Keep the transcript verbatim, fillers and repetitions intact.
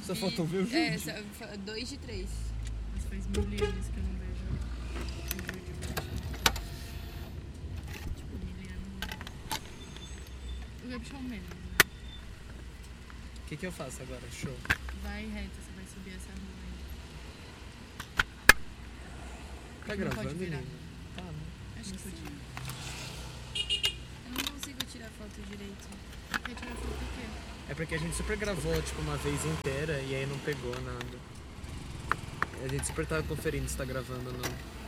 Só faltou ver o vídeo. É, só, dois de três. Mas faz mil anos que eu não vejo um vídeo de baixo. Tipo, mil anos. O Webshop menos, né? O que que eu faço agora? Show. Vai reto, você vai subir essa rua aí. Tá Não gravando, pode virar. menina? Tá, né? Acho Não que sim. podia. Eu não consigo tirar foto direito. Quer tirar foto do quê? É porque a gente super gravou, tipo, uma vez inteira e aí não pegou nada. A gente super tava conferindo se tá gravando ou não.